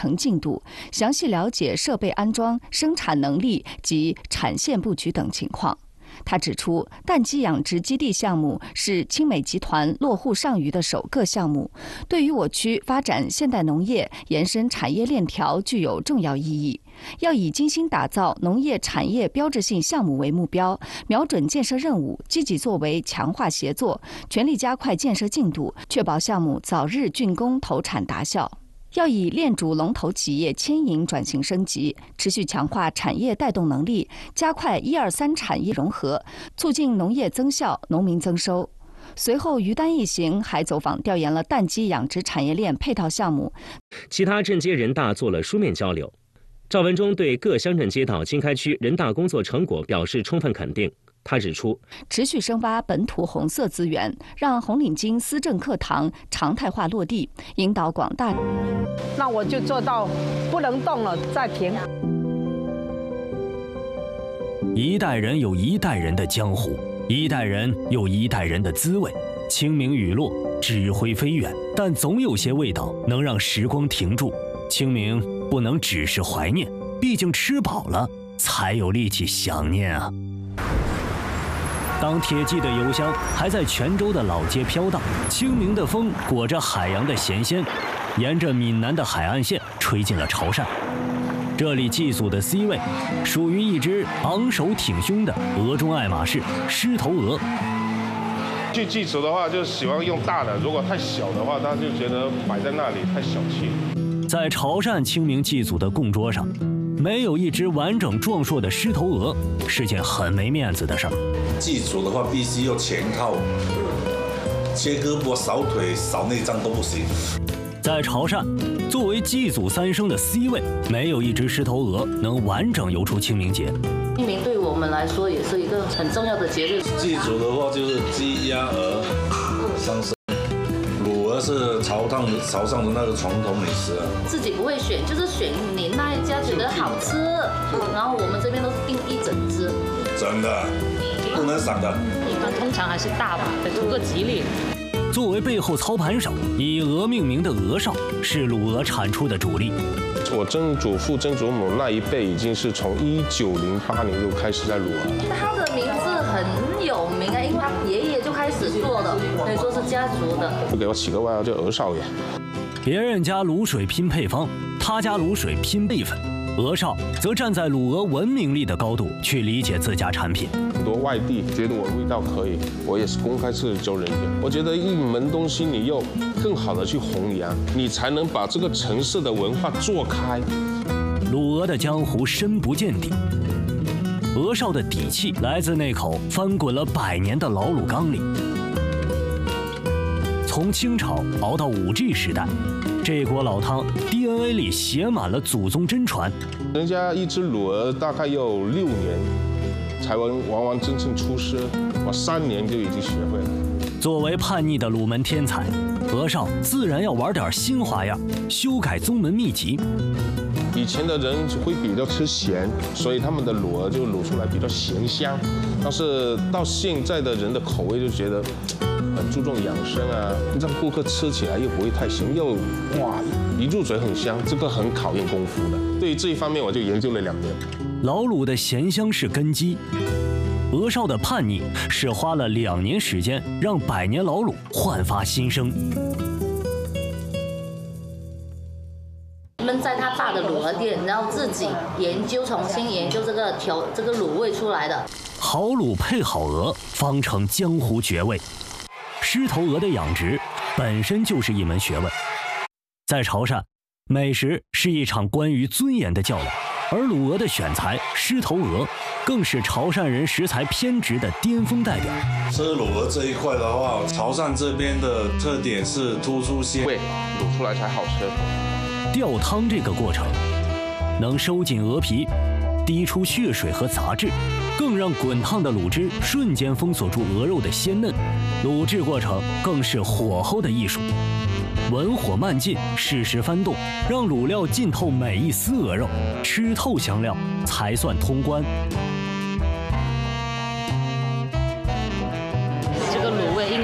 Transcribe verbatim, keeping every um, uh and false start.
程进度，详细了解设备安装、生产能力及产线布局等情况。他指出，蛋鸡养殖基地项目是青美集团落户上虞的首个项目，对于我区发展现代农业、延伸产业链条具有重要意义。要以精心打造农业产业标志性项目为目标，瞄准建设任务，积极作为强化协作，全力加快建设进度，确保项目早日竣工投产达效。要以链主龙头企业牵引转型升级，持续强化产业带动能力，加快一二三产业融合，促进农业增效、农民增收。随后，于丹一行还走访调研了蛋鸡养殖产业链配套项目。 其他镇街人大做了书面交流。赵文忠对各乡镇街道经开区人大工作成果表示充分肯定。他指出， 持续深挖本土红色资源，让红领巾思政课堂常态化落地，引导广大。 那我就做到不能动了再停。 一代人有一代人的江湖，一代人有一代人的滋味。清明雨落，纸灰飞远，但总有些味道能让时光停住。清明不能只是怀念，毕竟吃饱了才有力气想念啊。当铁骑的油箱还在泉州的老街飘荡，清明的风裹着海洋的咸鲜，沿着闽南的海岸线吹进了潮汕。这里祭祖的 C 位属于一只昂首挺胸的俄中爱马仕狮头鹅。 去祭祖的话，就喜欢用大的，如果太小的话，他就觉得摆在那里太小气。 在潮汕清明祭祖的供桌上，没有一只完整壮硕的狮头鹅是件很没面子的事儿。 祭祖的话，必须要全套，切胳膊、扫腿、扫内脏都不行。 在潮汕，作为祭祖三牲的 C 位，没有一只狮头鹅能完整游出清明节。 清明对我们来说也是一个很重要的节日。 祭祖的话就是鸡、鸭、鹅、三牲。卤鹅是潮汕潮汕的那个传统美食啊。 自己不会选，就是选你那一家觉得好吃，然后我们这边都是订一整只。 真的，不能散的。 那通常还是大吧，图个吉利。 作为背后操盘手，以鹅命名的鹅少是卤鹅产出的主力。 我曾祖父、曾祖母那一辈已经是从一九零八年就开始在卤鹅了。 他的名字很有名啊，因为他爷爷就开始做了，可以说是家族的。 就给我起个外号叫鹅少爷。 别人家卤水拼配方，他家卤水拼辈分。鹅少则站在卤鹅文明力的高度去理解自家产品。 很多外地觉得我味道可以，我也是公开式教人家。我觉得一门东西你要更好的去弘扬，你才能把这个城市的文化做开。 卤鹅的江湖深不见底，鹅少的底气来自那口翻滚了百年的老卤缸里。从清朝熬到 五 G 时代，这锅老汤 D N A 里写满了祖宗真传。 人家一只卤鹅大概要六年才完完完整整出师，我三年就已经学会了。 作为叛逆的卤门天才，鹅少自然要玩点新花样，修改宗门秘籍。 以前的人会比较吃咸，所以他们的卤鹅就卤出来比较咸香。但是到现在的人的口味就觉得很注重养生啊，让顾客吃起来又不会太咸，又哇一入嘴很香，这个很考验功夫的。对于这一方面，我就研究了两年。 老卤的咸香是根基，鹅少的叛逆是花了两年时间让百年老卤焕发新生。 他们在他爸的卤鹅店，然后自己研究，重新研究这个调这个卤味出来的。 好卤配好鹅，方成江湖绝味。狮头鹅的养殖本身就是一门学问，在潮汕，美食是一场关于尊严的较量，而卤鹅的选材狮头鹅更是潮汕人食材偏执的巅峰代表。 吃卤鹅这一块的话，潮汕这边的特点是突出鲜味，卤出来才好吃。 吊汤这个过程，能收紧鹅皮，滴出血水和杂质，更让滚烫的卤汁瞬间封锁住鹅肉的鲜嫩。卤制过程更是火候的艺术，文火慢进，适时翻动，让卤料浸透每一丝鹅肉，吃透香料才算通关。